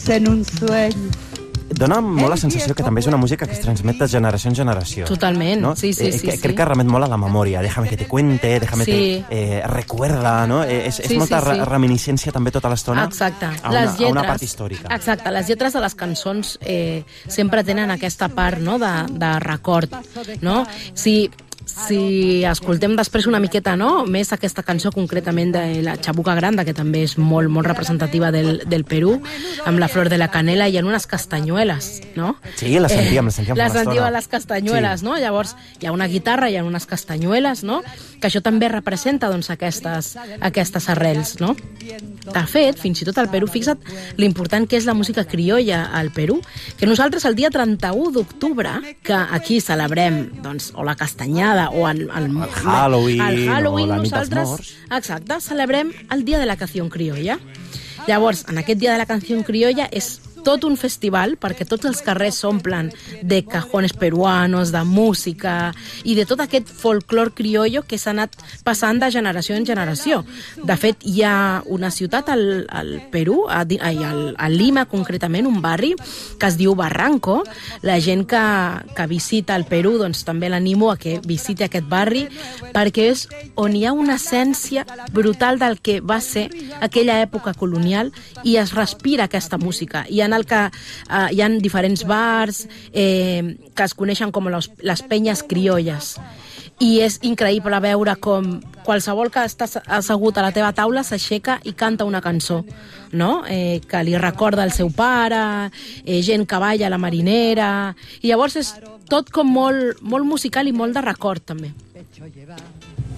en un sueño. Dóna molt la sensació que també és una música que es transmet de generació en generació. Totalment, no? sí. Crec que remet molt a la memòria. Déjame que te cuente, déjame que recuerda, no? És molta reminiscència també tota l'estona a una part històrica. Exacte, les lletres de les cançons sempre tenen aquesta part, no?, de record, no? Si escoltem després una miqueta, no?, més aquesta cançó concretament de la Chabuca Granda, que també és molt, molt representativa del Perú, amb la flor de la canela i en unes castanyueles, no? Sí, la sentíem la sentíem a les castanyueles, no? Llavors, hi ha una guitarra, hi ha unes castanyueles, no?, que això també representa, doncs, aquestes arrels, no? De fet, fins i tot al Perú, fixa't l'important que és la música criolla al Perú, que nosaltres el dia 31 d'octubre, que aquí celebrem, doncs, o la castanyada, o el Halloween, o la nit dels morts. Exacte, celebrem el Dia de la Canción Criolla. Llavors, en aquest Dia de la Canción Criolla és tot un festival, perquè tots els carrers s'omplen de cajones peruanos, de música i de tot aquest folclor criollo que s'ha anat passant de generació en generació. De fet, hi ha una ciutat al Perú, a Lima concretament, un barri que es diu Barranco. La gent que visita el Perú, doncs també l'animo a que visiti aquest barri, perquè és on hi ha una essència brutal del que va ser aquella època colonial i es respira aquesta música. Hi ha diferents bars que es coneixen com les penyes criolles. I és increïble veure com qualsevol que està assegut a la teva taula s'aixeca i canta una cançó, no? Que li recorda el seu pare, gent que balla a la marinera. I llavors és tot com molt, molt musical i molt de record, també.